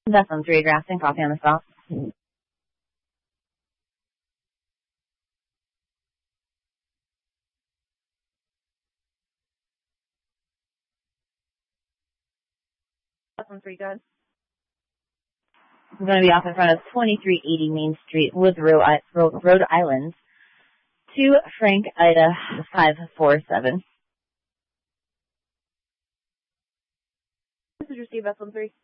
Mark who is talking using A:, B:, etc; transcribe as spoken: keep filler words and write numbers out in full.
A: That's on three, Grafton, copy on the stop. That's on three, good. I'm going to be off in front of twenty-three eighty Main Street, Woods Road, Rhode Island, to Frank Ida five four seven. This is received, that's on three.